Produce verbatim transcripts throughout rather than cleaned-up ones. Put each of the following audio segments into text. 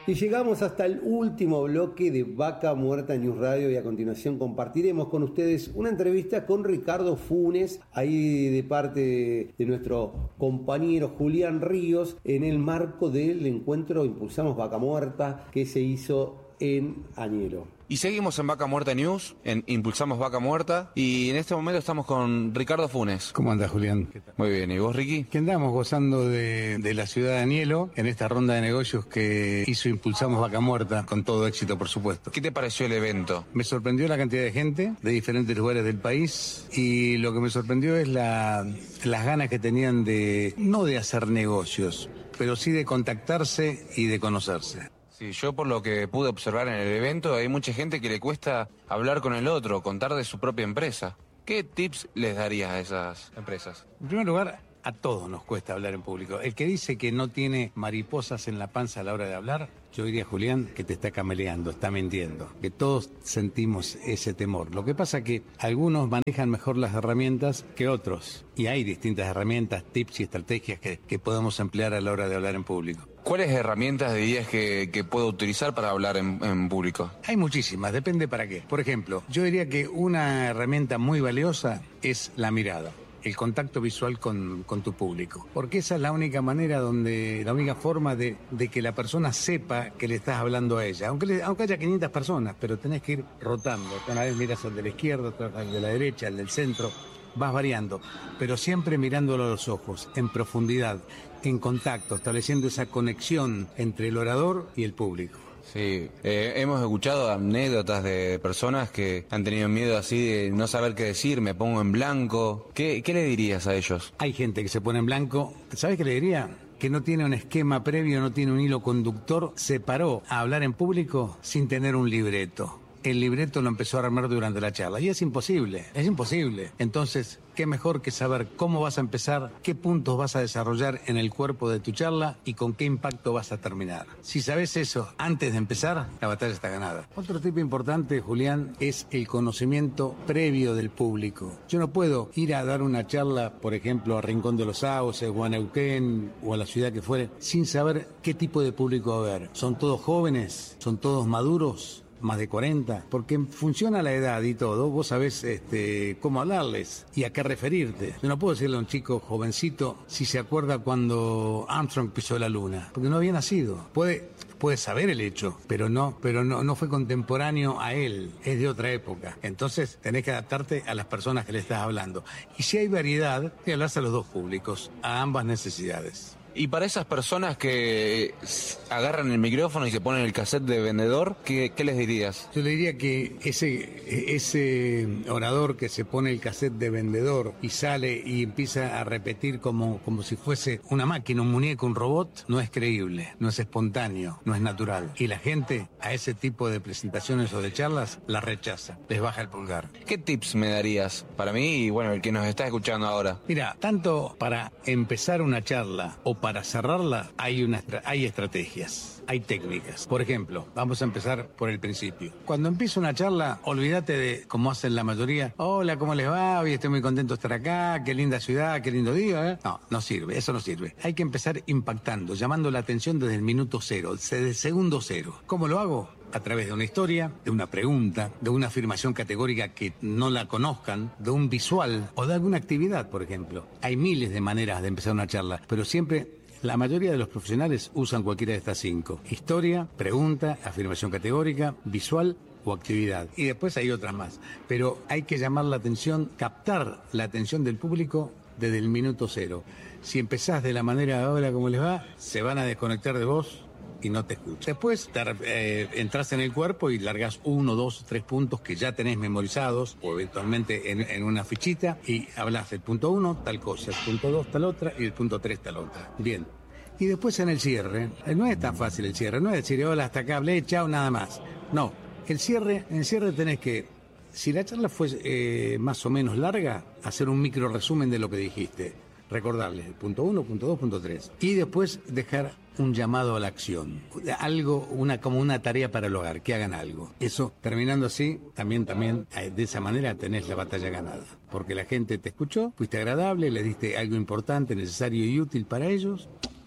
Y llegamos hasta el último bloque de Vaca Muerta News Radio y a continuación compartiremos con ustedes una entrevista con Ricardo Funes, ahí de parte de nuestro compañero Julián Ríos, en el marco del encuentro Impulsamos Vaca Muerta que se hizo en Añelo. Y seguimos en Vaca Muerta News, en Impulsamos Vaca Muerta, y en este momento estamos con Ricardo Funes. ¿Cómo andas, Julián? Muy bien, ¿y vos, Ricky? Que andamos gozando de, de la ciudad de Añelo en esta ronda de negocios que hizo Impulsamos Vaca Muerta, con todo éxito, por supuesto. ¿Qué te pareció el evento? Me sorprendió la cantidad de gente de diferentes lugares del país, y lo que me sorprendió es la, las ganas que tenían de, no de hacer negocios, pero sí de contactarse y de conocerse. Sí, yo por lo que pude observar en el evento, hay mucha gente que le cuesta hablar con el otro, contar de su propia empresa. ¿Qué tips les darías a esas empresas? En primer lugar, a todos nos cuesta hablar en público. El que dice que no tiene mariposas en la panza a la hora de hablar, yo diría, Julián, que te está cameleando, está mintiendo. Que todos sentimos ese temor. Lo que pasa es que algunos manejan mejor las herramientas que otros. Y hay distintas herramientas, tips y estrategias que, que podemos emplear a la hora de hablar en público. ¿Cuáles herramientas dirías que, que puedo utilizar para hablar en, en público? Hay muchísimas, depende para qué. Por ejemplo, yo diría que una herramienta muy valiosa es la mirada. El contacto visual con, con tu público. Porque esa es la única manera donde, la única forma de, de que la persona sepa que le estás hablando a ella. Aunque, le, aunque haya quinientas personas, pero tenés que ir rotando. Una vez miras al de la izquierda, otra vez al de la derecha, al del centro. Vas variando, pero siempre mirándolo a los ojos, en profundidad, en contacto, estableciendo esa conexión entre el orador y el público. Sí, eh, hemos escuchado anécdotas de personas que han tenido miedo así de no saber qué decir, me pongo en blanco. ¿Qué, qué le dirías a ellos? Hay gente que se pone en blanco. ¿Sabes qué le diría? Que no tiene un esquema previo, no tiene un hilo conductor. Se paró a hablar en público sin tener un libreto. El libreto lo empezó a armar durante la charla. Y es imposible, es imposible. Entonces, qué mejor que saber cómo vas a empezar, qué puntos vas a desarrollar en el cuerpo de tu charla y con qué impacto vas a terminar. Si sabes eso antes de empezar, la batalla está ganada. Otro tip importante, Julián, es el conocimiento previo del público. Yo no puedo ir a dar una charla, por ejemplo, a Rincón de los Sauces o a Neuquén o a la ciudad que fuere, sin saber qué tipo de público va a haber. ¿Son todos jóvenes? ¿Son todos maduros? Más de cuarenta, porque funciona la edad y todo, vos sabés este, cómo hablarles y a qué referirte. Yo no puedo decirle a un chico jovencito si se acuerda cuando Armstrong pisó la luna, porque no había nacido. Puede, puede saber el hecho, pero no, pero no, no fue contemporáneo a él, es de otra época. Entonces tenés que adaptarte a las personas que le estás hablando. Y si hay variedad, te hablas a los dos públicos, a ambas necesidades. Y para esas personas que agarran el micrófono y se ponen el cassette de vendedor, ¿qué, qué les dirías? Yo le diría que ese, ese orador que se pone el cassette de vendedor y sale y empieza a repetir como, como si fuese una máquina, un muñeco, un robot, no es creíble, no es espontáneo, no es natural. Y la gente a ese tipo de presentaciones o de charlas la rechaza, les baja el pulgar. ¿Qué tips me darías para mí y bueno, el que nos está escuchando ahora? Mira, tanto para empezar una charla o para cerrarla hay, una, hay estrategias, hay técnicas. Por ejemplo, vamos a empezar por el principio. Cuando empieza una charla, olvídate de, como hacen la mayoría, hola, ¿cómo les va? Hoy estoy muy contento de estar acá, qué linda ciudad, qué lindo día. ¿eh? No, no sirve, eso no sirve. Hay que empezar impactando, llamando la atención desde el minuto cero, desde el segundo cero. ¿Cómo lo hago? A través de una historia, de una pregunta, de una afirmación categórica que no la conozcan, de un visual o de alguna actividad, por ejemplo. Hay miles de maneras de empezar una charla, pero siempre la mayoría de los profesionales usan cualquiera de estas cinco. Historia, pregunta, afirmación categórica, visual o actividad. Y después hay otras más. Pero hay que llamar la atención, captar la atención del público desde el minuto cero. Si empezás de la manera, hola, ¿cómo les va? Se van a desconectar de vos y no te escuchan. Después te, eh, entras en el cuerpo y largas uno, dos, tres puntos que ya tenés memorizados o eventualmente en, en una fichita y hablas del punto uno, tal cosa, el punto dos, tal otra y el punto tres, tal otra. Bien. Y después en el cierre, no es tan fácil el cierre, no es decir, hola, hasta acá hablé, chao, nada más. No, el cierre, en el cierre tenés que, si la charla fue eh, más o menos larga, hacer un micro resumen de lo que dijiste. Recordarles el punto uno, punto dos, punto tres. Y después dejar un llamado a la acción. Algo, una como una tarea para el hogar, que hagan algo. Eso, terminando así, también, también, de esa manera tenés la batalla ganada. Porque la gente te escuchó, fuiste agradable, le diste algo importante, necesario y útil para ellos,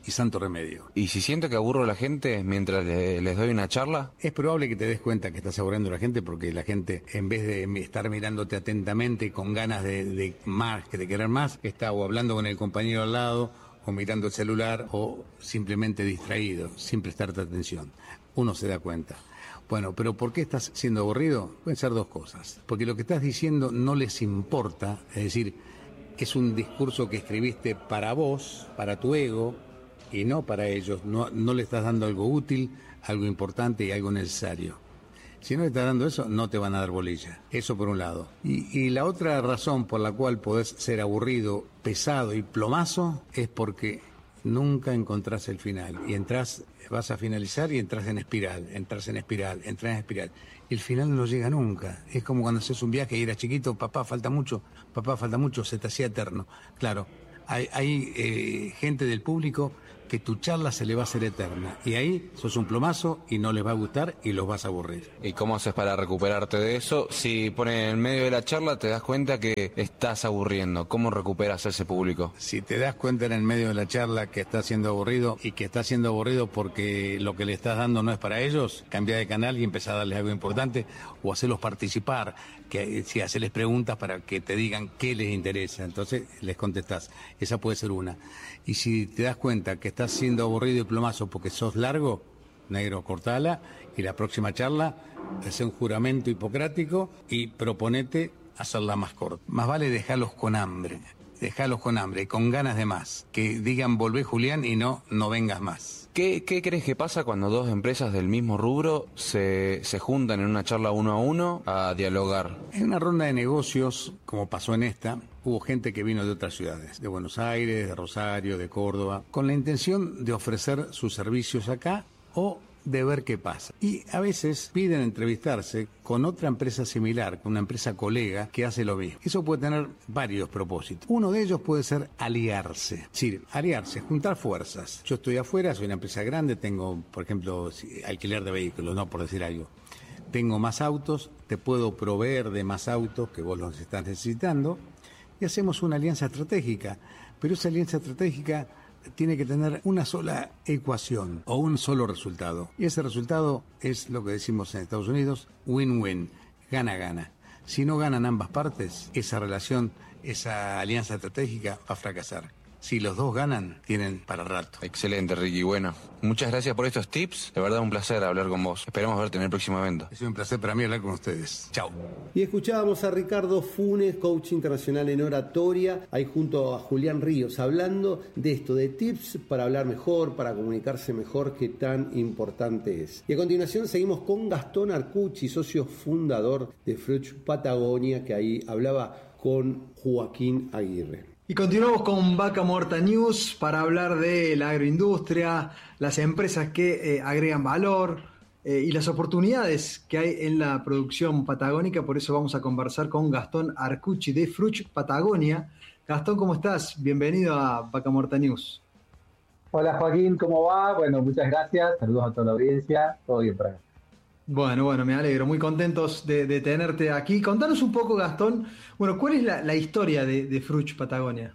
y santo remedio. ¿Y si siento que aburro a la gente mientras le, les doy una charla? Es probable que te des cuenta que estás aburriendo a la gente, porque la gente, en vez de estar mirándote atentamente con ganas de, de más, que de querer más, está o hablando con el compañero al lado, o mirando el celular, o simplemente distraído, sin prestarte atención. Uno se da cuenta. Bueno, pero ¿por qué estás siendo aburrido? Pueden ser dos cosas. Porque lo que estás diciendo no les importa, es decir, es un discurso que escribiste para vos, para tu ego, y no para ellos. No, no le estás dando algo útil, algo importante y algo necesario. Si no le estás dando eso, no te van a dar bolilla. Eso por un lado. Y, y la otra razón por la cual podés ser aburrido, pesado y plomazo es porque nunca encontrás el final. Y entras, vas a finalizar y entras en espiral, entras en espiral, entras en espiral. Y el final no llega nunca. Es como cuando haces un viaje y eras chiquito, papá, falta mucho, papá, falta mucho, se te hacía eterno. Claro, hay, hay eh, gente del público que tu charla se le va a hacer eterna. Y ahí sos un plomazo y no les va a gustar y los vas a aburrir. ¿Y cómo haces para recuperarte de eso? Si pones en medio de la charla te das cuenta que estás aburriendo. ¿Cómo recuperas a ese público? Si te das cuenta en el medio de la charla que estás siendo aburrido y que estás siendo aburrido porque lo que le estás dando no es para ellos, cambia de canal y empezá a darles algo importante o hacerlos participar. Que si hacerles preguntas para que te digan qué les interesa, entonces les contestás. Esa puede ser una. Y si te das cuenta que estás siendo aburrido y plomazo porque sos largo, negro, cortala, y la próxima charla hace un juramento hipocrático y proponete hacerla más corta. Más vale dejarlos con hambre, dejarlos con hambre y con ganas de más. Que digan volvé Julián y no, no vengas más. ¿Qué, ¿Qué crees que pasa cuando dos empresas del mismo rubro se, se juntan en una charla uno a uno a dialogar? En una ronda de negocios, como pasó en esta, hubo gente que vino de otras ciudades, de Buenos Aires, de Rosario, de Córdoba, con la intención de ofrecer sus servicios acá o de ver qué pasa. Y a veces piden entrevistarse con otra empresa similar, con una empresa colega que hace lo mismo. Eso puede tener varios propósitos. Uno de ellos puede ser aliarse. Es decir, aliarse, juntar fuerzas. Yo estoy afuera, soy una empresa grande, tengo, por ejemplo, alquiler de vehículos, no por decir algo. Tengo más autos, te puedo proveer de más autos que vos los estás necesitando y hacemos una alianza estratégica. Pero esa alianza estratégica tiene que tener una sola ecuación o un solo resultado. Y ese resultado es lo que decimos en Estados Unidos, win-win, gana-gana. Si no ganan ambas partes, esa relación, esa alianza estratégica va a fracasar. Si los dos ganan, tienen para rato. Excelente, Ricky. Bueno, muchas gracias por estos tips. De verdad, un placer hablar con vos. Esperemos verte en el próximo evento. Es un placer para mí hablar con ustedes. Chao. Y escuchábamos a Ricardo Funes, coach internacional en oratoria, ahí junto a Julián Ríos, hablando de esto, de tips para hablar mejor, para comunicarse mejor, que tan importante es. Y a continuación seguimos con Gastón Arcucci, socio fundador de Fruch Patagonia, que ahí hablaba con Joaquín Aguirre. Y continuamos con Vaca Muerta News para hablar de la agroindustria, las empresas que eh, agregan valor eh, y las oportunidades que hay en la producción patagónica. Por eso vamos a conversar con Gastón Arcucci de Fruch Patagonia. Gastón, ¿cómo estás? Bienvenido a Vaca Muerta News. Hola Joaquín, ¿cómo va? Bueno, muchas gracias. Saludos a toda la audiencia. Todo bien por acá. Bueno, bueno, me alegro, muy contentos de, de tenerte aquí. Contanos un poco, Gastón, bueno, ¿cuál es la, la historia de, de Fruch Patagonia?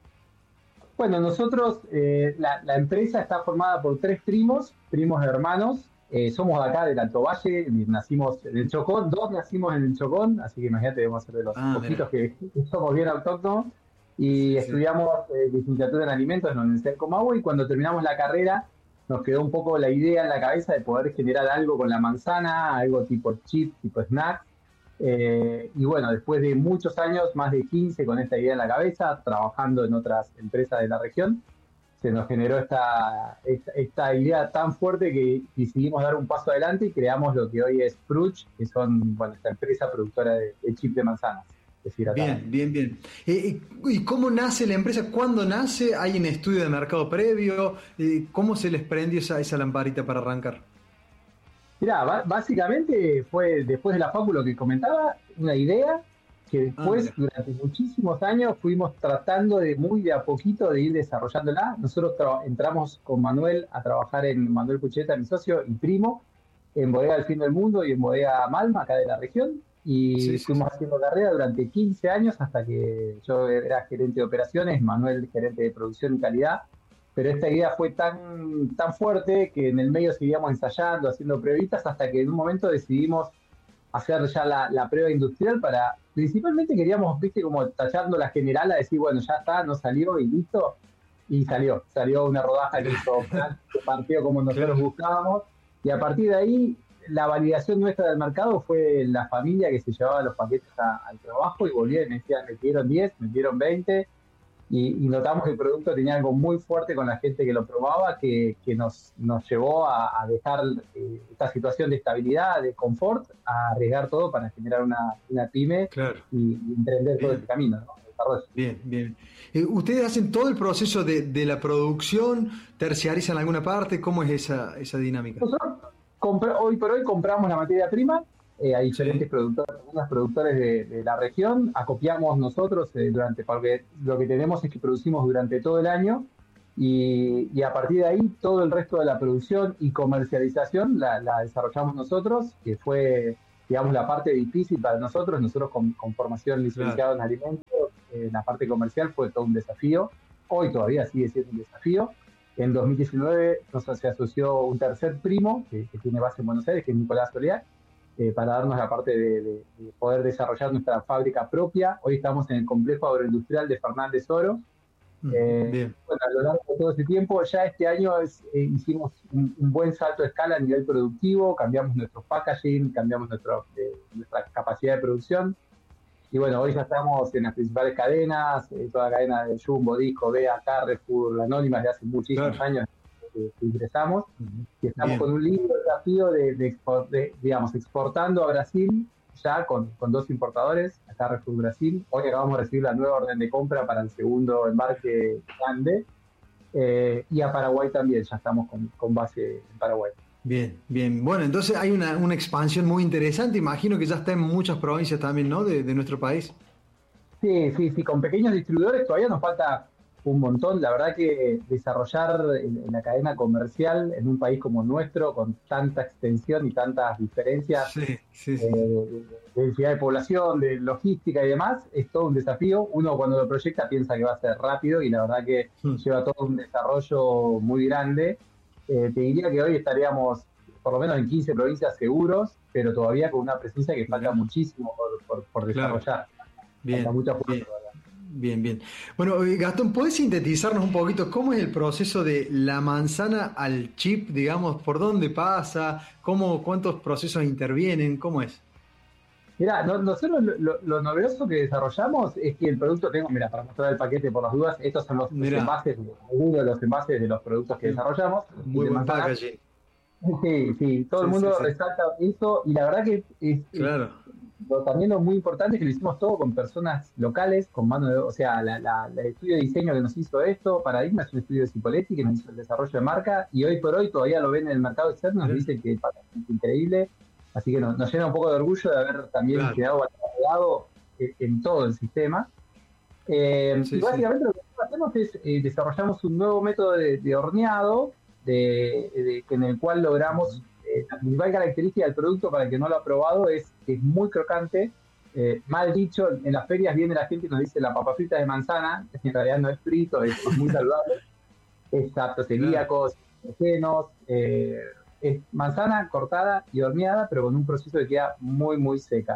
Bueno, nosotros, eh, la, la empresa está formada por tres primos, primos hermanos. Eh, somos de acá, del Alto Valle, nacimos en el Chocón, dos nacimos en el Chocón, así que imagínate, debemos ser de los ah, poquitos que, que somos bien autóctonos. Y sí, estudiamos eh, licenciatura en alimentos en la Universidad de Comahue, y cuando terminamos la carrera, nos quedó un poco la idea en la cabeza de poder generar algo con la manzana, algo tipo chip, tipo snack. Eh, y bueno, después de muchos años, más de quince con esta idea en la cabeza, trabajando en otras empresas de la región, se nos generó esta, esta, esta idea tan fuerte que decidimos dar un paso adelante y creamos lo que hoy es Fruch, que son, bueno, esta empresa productora de, de chip de manzanas. Decir, bien, bien, bien. Eh, ¿Y cómo nace la empresa? ¿Cuándo nace? ¿Hay un estudio de mercado previo? Eh, ¿Cómo se les prendió esa, esa lamparita para arrancar? Mirá, básicamente fue después de la facu lo que comentaba, una idea que después ah, durante muchísimos años fuimos tratando de muy de a poquito de ir desarrollándola. Nosotros tra- entramos con Manuel a trabajar en Manuel Pucheta, mi socio y primo, en Bodega del Fin del Mundo y en Bodega Malma, acá de la región. Y sí, fuimos sí, haciendo carrera durante quince años hasta que yo era gerente de operaciones, Manuel gerente de producción y calidad. pero esta idea fue tan, tan fuerte que en el medio seguíamos ensayando, haciendo pruebitas, hasta que en un momento decidimos hacer ya la, la prueba industrial para, principalmente queríamos, viste, como tachando la general a decir, bueno, ya está, no salió y listo, y salió, salió una rodaja que hizo que partió como nosotros buscábamos, y a partir de ahí, la validación nuestra del mercado fue la familia que se llevaba los paquetes a, al trabajo y volvía y me decían, metieron diez, metieron veinte, y, y notamos que el producto tenía algo muy fuerte con la gente que lo probaba, que, que nos, nos llevó a, a dejar eh, esta situación de estabilidad, de confort, a arriesgar todo para generar una, una pyme claro. y, y emprender todo este camino, ¿no? Desarrollo. Bien, bien. Eh, ¿Ustedes hacen todo el proceso de, de la producción? ¿Terciarizan alguna parte? ¿Cómo es esa, esa dinámica? Nosotros compra, hoy por hoy compramos la materia prima, eh, hay diferentes sí. productores, algunos productores de, de la región, acopiamos nosotros eh, durante, porque lo que tenemos es que producimos durante todo el año y, y a partir de ahí todo el resto de la producción y comercialización la, la desarrollamos nosotros, que fue, digamos, la parte difícil para nosotros, nosotros con, con formación licenciada claro. en alimentos, eh, la parte comercial fue todo un desafío, hoy todavía sigue siendo un desafío. En dos mil diecinueve nos se asoció un tercer primo que, que tiene base en Buenos Aires, que es Nicolás Solear, eh, para darnos la parte de, de, de poder desarrollar nuestra fábrica propia. Hoy estamos en el complejo agroindustrial de Fernández Oro. Eh, Bien. Bueno, a lo largo de todo ese tiempo, ya este año es, eh, hicimos un, un buen salto de escala a nivel productivo, cambiamos nuestro packaging, cambiamos nuestro, eh, nuestra capacidad de producción. Y bueno, hoy ya estamos en las principales cadenas, eh, toda la cadena de Jumbo, Disco, Bea, Carrefour, la Anónima, de hace muchísimos claro. años que, que ingresamos. Uh-huh. Y estamos Bien. con un lindo desafío de, de, export, de, digamos, exportando a Brasil, ya con, con dos importadores, a Carrefour Brasil. Hoy acabamos de recibir la nueva orden de compra para el segundo embarque grande. Eh, y a Paraguay también, ya estamos con, con base en Paraguay. Bien, bien. Bueno, entonces hay una, una expansión muy interesante. Imagino que ya está en muchas provincias también, ¿no? De, de nuestro país. Sí, sí, sí. Con pequeños distribuidores todavía nos falta un montón. La verdad que desarrollar en, en la cadena comercial en un país como nuestro, con tanta extensión y tantas diferencias sí, sí, sí. Eh, de, de densidad de población, de logística y demás, es todo un desafío. Uno cuando lo proyecta piensa que va a ser rápido y la verdad que sí. lleva todo un desarrollo muy grande. Eh, te diría que hoy estaríamos por lo menos en quince provincias seguros, pero todavía con una presencia que falta claro. muchísimo por, por, por desarrollar. Claro. Bien, mucha bien, bien, bien. Bueno, Gastón, ¿podés sintetizarnos un poquito cómo es el proceso de la manzana al chip, digamos, por dónde pasa, cómo, cuántos procesos intervienen, cómo es? Mirá, no, nosotros lo, lo, lo novedoso que desarrollamos es que el producto, tengo, mira, para mostrar el paquete por las dudas, estos son los, los envases, algunos de los envases de los productos que desarrollamos. Muy buen packaging. Sí, sí, todo sí, el mundo sí, sí. resalta eso y la verdad que es, claro. es, lo, también lo muy importante es que lo hicimos todo con personas locales, con mano de, o sea, la, la, la, el estudio de diseño que nos hizo esto, Paradigma es un estudio de Cipoletti que nos hizo el desarrollo de marca y hoy por hoy todavía lo ven en el mercado externo, nos sí. dicen que es increíble. Así que nos, nos llena un poco de orgullo de haber también claro. quedado valorado en, en todo el sistema. Eh, sí, y básicamente sí. lo que hacemos es eh, desarrollamos un nuevo método de, de horneado de, de, en el cual logramos, eh, la principal característica del producto para el que no lo ha probado es que es muy crocante. Eh, mal dicho, en las ferias viene la gente y nos dice la papa frita de manzana, que en realidad no es frito, es, es muy saludable. Es apto celíacos, veganos, eh, es manzana cortada y horneada, pero con un proceso que queda muy, muy seca.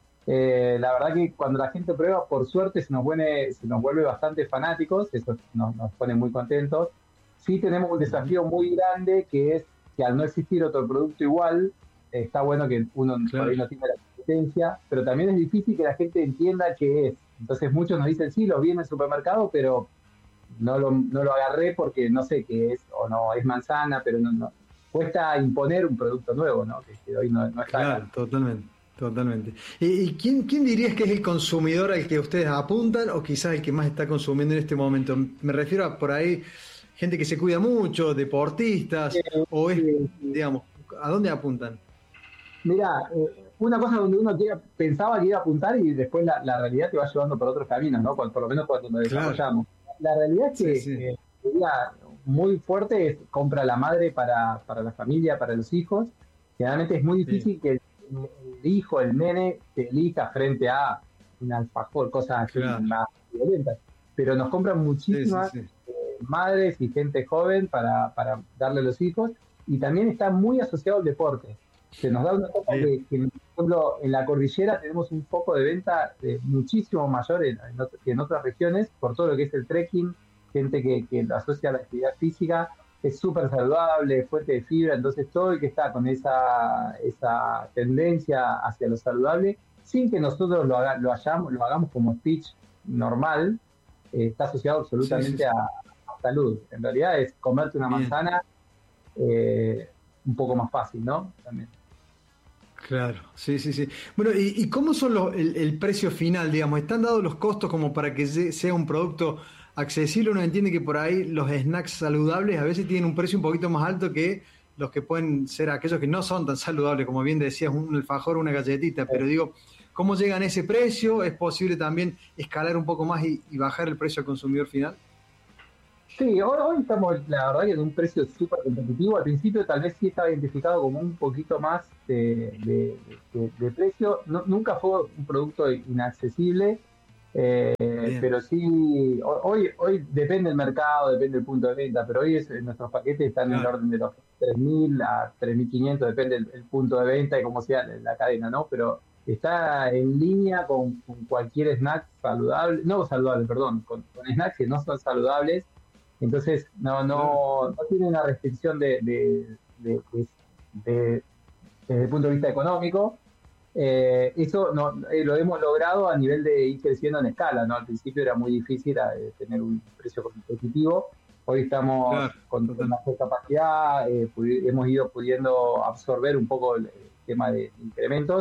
Eh, la verdad que cuando la gente prueba, por suerte se nos vuelve, se nos vuelve bastante fanáticos, eso nos, nos pone muy contentos. Sí tenemos un desafío muy grande, que es que al no existir otro producto igual, eh, está bueno que uno claro. por ahí no tenga la competencia, pero también es difícil que la gente entienda qué es. Entonces muchos nos dicen, sí, los vi en el supermercado, pero no lo, no lo agarré porque no sé qué es, o no, es manzana, pero no... no. Cuesta imponer un producto nuevo, ¿no? Que, que hoy no, no está. Claro, acá. totalmente, totalmente. ¿Y quién, quién dirías que es el consumidor al que ustedes apuntan o quizás el que más está consumiendo en este momento? Me refiero a por ahí gente que se cuida mucho, deportistas, sí, o es, sí, sí. digamos, ¿a dónde apuntan? Mirá, eh, una cosa donde uno quiera, pensaba que iba a apuntar y después la, la realidad te va llevando por otros caminos, ¿no? Por, por lo menos cuando nos desarrollamos. Claro. La realidad es que sí, sí. Eh, sería muy fuerte, es compra la madre para, para la familia, para los hijos. Generalmente es muy difícil sí. que el, el hijo, el nene, se elija frente a un alfajor, cosas así claro. más violentas. Pero nos compran muchísimas sí, sí, sí. Eh, madres y gente joven para, para darle a los hijos, y también está muy asociado al deporte. Se nos da una cosa que, que, por ejemplo, en la cordillera tenemos un foco de venta eh, muchísimo mayor en, en otro, que en otras regiones, por todo lo que es el trekking, gente que, que lo asocia a la actividad física, es súper saludable, fuente de fibra, entonces todo el que está con esa, esa tendencia hacia lo saludable, sin que nosotros lo, haga, lo, hayamos, lo hagamos como speech normal, eh, está asociado absolutamente sí, sí, sí. A, a salud. En realidad es comerte una Bien. manzana eh, un poco más fácil, ¿no? También. Claro, sí, sí, sí. Bueno, ¿y, y cómo son los, el, el precio final, digamos? ¿Están dados los costos como para que sea un producto accesible? Uno entiende que por ahí los snacks saludables a veces tienen un precio un poquito más alto que los que pueden ser aquellos que no son tan saludables, como bien decías, un alfajor o una galletita, pero digo, ¿cómo llegan a ese precio? ¿Es posible también escalar un poco más y, y bajar el precio al consumidor final? Sí, hoy, hoy estamos, la verdad, que en un precio súper competitivo. Al principio tal vez sí estaba identificado como un poquito más de, de, de, de precio. No, nunca fue un producto inaccesible, eh, pero sí, hoy hoy depende del mercado, depende del punto de venta, pero hoy es, nuestros paquetes están claro. en el orden de los tres mil a tres mil quinientos, depende del punto de venta y cómo sea la cadena, ¿no? Pero está en línea con, con cualquier snack saludable, no saludable, perdón, con, con snacks que no son saludables. Entonces, no no, no tiene una restricción de, de, de, de, de desde el punto de vista económico. Eh, eso no, eh, lo hemos logrado a nivel de ir creciendo en escala, ¿no? Al principio era muy difícil eh, tener un precio competitivo. Hoy estamos claro, con una mayor capacidad, eh, pudi- hemos ido pudiendo absorber un poco el, el tema de incrementos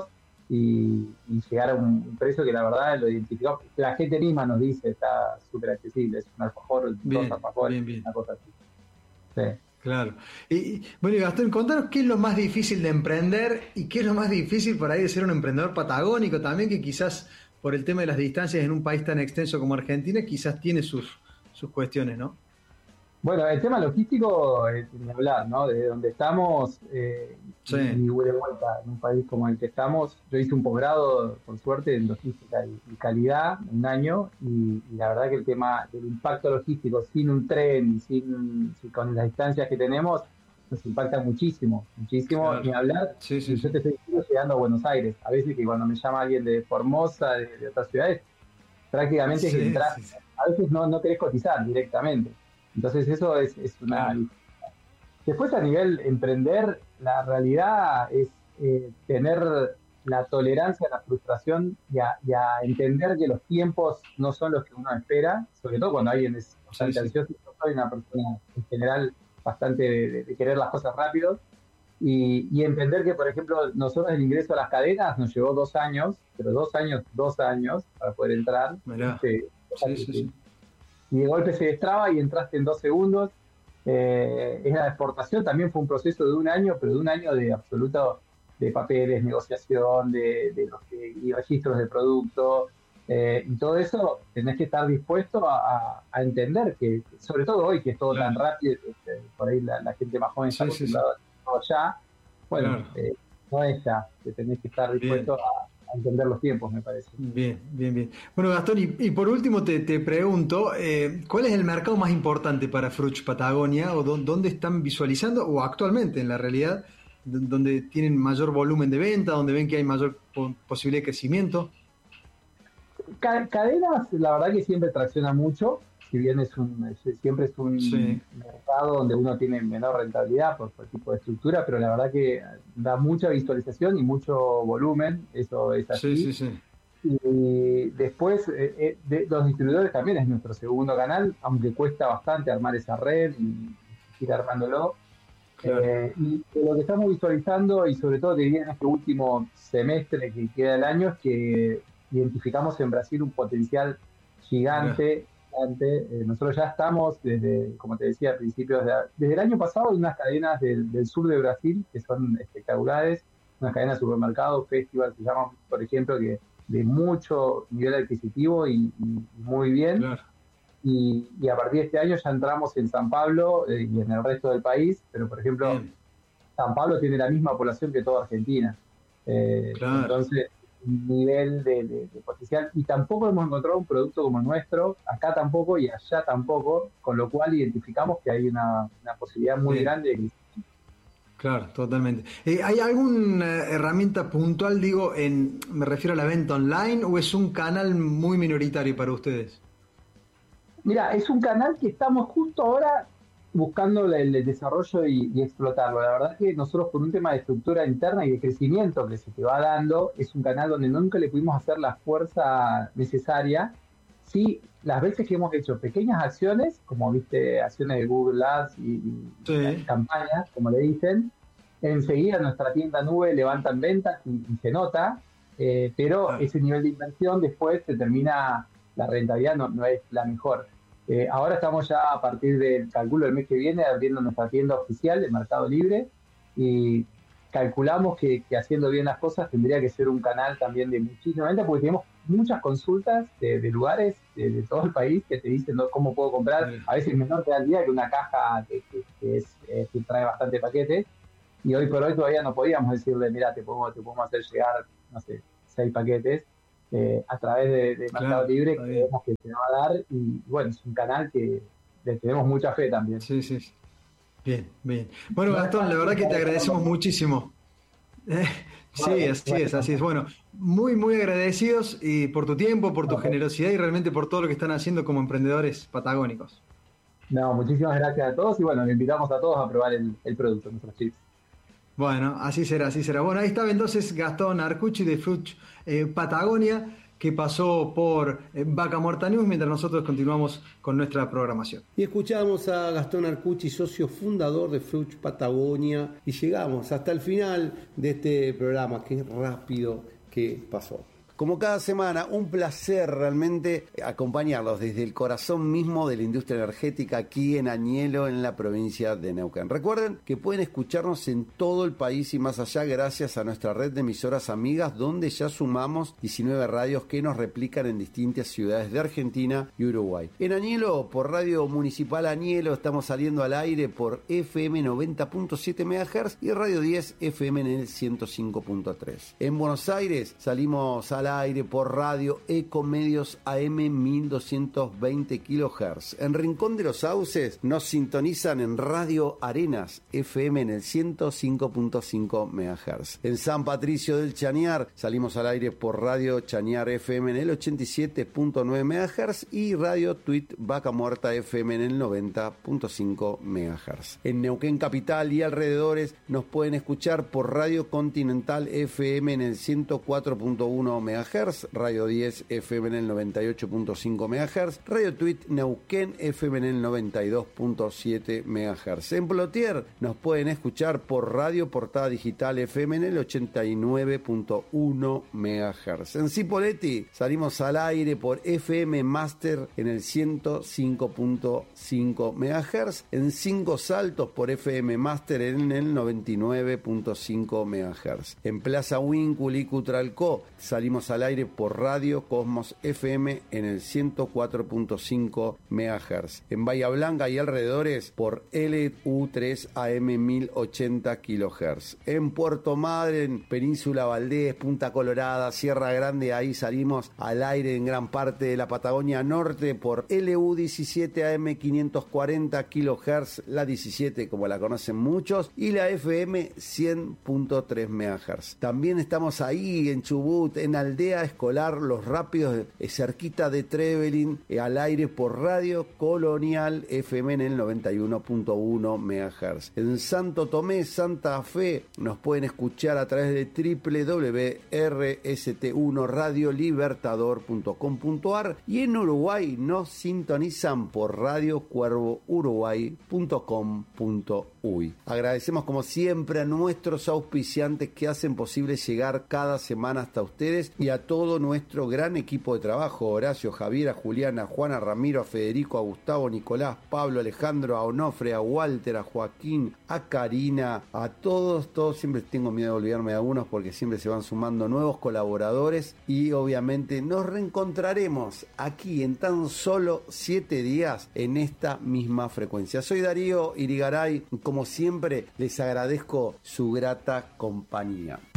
y, y llegar a un, un precio que la verdad lo identificamos. La gente misma nos dice está súper accesible, es un alfajor, bien, dos alfajores, bien, bien. Una cosa así. Sí. Claro. Y bueno, y Gastón, contanos qué es lo más difícil de emprender y qué es lo más difícil por ahí de ser un emprendedor patagónico también, que quizás por el tema de las distancias en un país tan extenso como Argentina, quizás tiene sus, sus cuestiones, ¿no? Bueno, el tema logístico, eh, ni hablar, ¿no? Desde donde estamos, eh, sí. y, y de vuelta en un país como el que estamos, yo hice un posgrado, por suerte, en logística y, y calidad, un año, y, y la verdad que el tema del impacto logístico sin un tren, sin, sin con las distancias que tenemos, nos impacta muchísimo, muchísimo, claro. Ni hablar, sí, sí, yo sí. te estoy llegando a Buenos Aires, a veces que cuando me llama alguien de Formosa, de, de otras ciudades, prácticamente sí, es que entras, sí, sí. a veces no, no querés cotizar directamente. Entonces eso es, es una... Claro. Después a nivel emprender, la realidad es eh, tener la tolerancia a la frustración y a, y a entender que los tiempos no son los que uno espera, sobre todo cuando alguien es bastante sí, ansioso. Sí. Yo soy una persona en general bastante de, de, de querer las cosas rápido y, y entender que, por ejemplo, nosotros el ingreso a las cadenas nos llevó dos años, pero dos años, dos años para poder entrar. Este, sí, sí, sí. Y de golpe se destraba y entraste en dos segundos. Eh, es la exportación, también fue un proceso de un año, pero de un año de absoluto de papeles, negociación, de, de los de, y registros de producto, eh, y todo eso tenés que estar dispuesto a, a entender que, sobre todo hoy que es todo claro. tan rápido, que, que por ahí la, la gente más joven está sí, acostumbrada sí, sí. a todo ya, bueno, claro. eh, no es ya, que tenés que estar dispuesto Bien. a a entender los tiempos, me parece. Bien, bien, bien. Bueno, Gastón, y, y por último te, te pregunto, eh, ¿cuál es el mercado más importante para Fruch Patagonia o do, dónde están visualizando, o actualmente en la realidad, donde tienen mayor volumen de venta, donde ven que hay mayor po- posibilidad de crecimiento? Cadenas, la verdad que siempre tracciona mucho, si bien es un siempre es un sí. mercado donde uno tiene menor rentabilidad por, por tipo de estructura, pero la verdad que da mucha visualización y mucho volumen, eso es así. Sí, sí, sí. Y después, eh, de, los distribuidores también es nuestro segundo canal, aunque cuesta bastante armar esa red y ir armándolo. Claro. Eh, y lo que estamos visualizando, y sobre todo te diría en este último semestre que queda del año, es que identificamos en Brasil un potencial gigante. Eh, nosotros ya estamos desde, como te decía al principio, desde, desde el año pasado hay unas cadenas del, del sur de Brasil que son espectaculares, unas cadenas de supermercados, festivals, se llaman, por ejemplo, que de mucho nivel adquisitivo y, y muy bien. Claro. Y, y a partir de este año ya entramos en San Pablo eh, y en el resto del país, pero por ejemplo, bien. San Pablo tiene la misma población que toda Argentina. Eh, claro. Entonces, nivel de, de, de potencial, y tampoco hemos encontrado un producto como el nuestro, acá tampoco y allá tampoco, con lo cual identificamos que hay una, una posibilidad muy Bien. grande de crecimiento. Claro, totalmente. Eh, ¿Hay alguna herramienta puntual, digo, en, me refiero a la venta online, o es un canal muy minoritario para ustedes? Mira, es un canal que estamos justo ahora buscando el, el desarrollo y, y explotarlo. La verdad es que nosotros, por un tema de estructura interna y de crecimiento que se te va dando, es un canal donde nunca le pudimos hacer la fuerza necesaria. Sí, las veces que hemos hecho pequeñas acciones, como viste, acciones de Google Ads y, y Sí. campañas, como le dicen, enseguida nuestra tienda nube levantan ventas y, y se nota, eh, pero Claro. ese nivel de inversión después se termina, la rentabilidad no, no es la mejor. Eh, ahora estamos ya a partir del cálculo del mes que viene abriendo nuestra tienda oficial de Mercado Libre, y calculamos que, que haciendo bien las cosas tendría que ser un canal también de muchísima venta, porque tenemos muchas consultas de, de lugares de, de todo el país que te dicen, ¿no?, cómo puedo comprar. Sí. A veces menor te da el día que una caja que, que, que, es, eh, que trae bastante paquetes, y hoy por hoy todavía no podíamos decirle, mira, te podemos, te podemos hacer llegar, no sé, seis paquetes eh, a través de, de Claro, Mercado Libre, está que bien. vemos que se va a dar, y bueno, es un canal que le tenemos mucha fe también. Sí, sí. sí. Bien, bien. Bueno, No es Gastón, la fácil, verdad que te pero- agradecemos muchísimo. Eh, sí, Bueno, así bueno. es, así es. Bueno, muy, muy agradecidos y por tu tiempo, por tu Ok. generosidad y realmente por todo lo que están haciendo como emprendedores patagónicos. No, muchísimas gracias a todos, y bueno, le invitamos a todos a probar el, el producto, nuestros chips. Bueno, así será, así será. Bueno, ahí estaba entonces Gastón Arcucci de Fruch eh, Patagonia, que pasó por eh, Vaca Muerta News, mientras nosotros continuamos con nuestra programación. Y escuchamos a Gastón Arcucci, socio fundador de Fruch Patagonia, y llegamos hasta el final de este programa. Qué rápido que pasó. Como cada semana, un placer realmente acompañarlos desde el corazón mismo de la industria energética aquí en Añelo, en la provincia de Neuquén. Recuerden que pueden escucharnos en todo el país y más allá gracias a nuestra red de emisoras amigas, donde ya sumamos diecinueve radios que nos replican en distintas ciudades de Argentina y Uruguay. En Añelo, por Radio Municipal Añelo, estamos saliendo al aire por F M noventa punto siete megahertz y Radio diez F M en el ciento cinco punto tres. En Buenos Aires salimos al aire por Radio Ecomedios A M mil doscientos veinte kilohertz. En Rincón de los Sauces nos sintonizan en Radio Arenas F M en el ciento cinco punto cinco megahertz. En San Patricio del Chañar salimos al aire por Radio Chañar F M en el ochenta y siete punto nueve megahertz y Radio Tweet Vaca Muerta F M en el noventa punto cinco megahertz. En Neuquén Capital y alrededores nos pueden escuchar por Radio Continental F M en el ciento cuatro punto uno megahertz, Radio diez F M en el noventa y ocho punto cinco megahertz, Radio Tweet Neuquén F M en el noventa y dos punto siete megahertz. En Plotier nos pueden escuchar por Radio Portada Digital F M en el ochenta y nueve punto uno megahertz. En Cipolletti salimos al aire por F M Master en el ciento cinco punto cinco megahertz. En Cinco Saltos por F M Master en el noventa y nueve punto cinco megahertz. En Plaza Huíncul y Cutralcó salimos al aire por Radio Cosmos F M en el ciento cuatro punto cinco megahertz. En Bahía Blanca y alrededores por L U tres A M mil ochenta kilohertz. En Puerto Madryn, Península Valdés, Punta Colorada, Sierra Grande, ahí salimos al aire en gran parte de la Patagonia Norte por L U diecisiete A M quinientos cuarenta kilohertz, la diecisiete como la conocen muchos, y la F M cien punto tres megahertz. También estamos ahí en Chubut, en Aldea Escolar Los Rápidos, eh, cerquita de Trevelin, eh, al aire por Radio Colonial F M en el noventa y uno punto uno megahertz. En Santo Tomé, Santa Fe, nos pueden escuchar a través de doble u doble u doble u punto R S T uno radio libertador punto com punto a r y en Uruguay nos sintonizan por Radio Cuervo Uruguay punto com punto uy. Agradecemos como siempre a nuestros auspiciantes que hacen posible llegar cada semana hasta ustedes y a todo nuestro gran equipo de trabajo: Horacio, Javiera, Juliana, Juana, Ramiro, a Federico, a Gustavo, Nicolás, Pablo, Alejandro, a Onofre, a Walter, a Joaquín, a Karina, a todos, todos. Siempre tengo miedo de olvidarme de algunos porque siempre se van sumando nuevos colaboradores y obviamente nos reencontraremos aquí en tan solo siete días en esta misma frecuencia. Soy Darío Irigaray, como siempre les agradezco su grata compañía.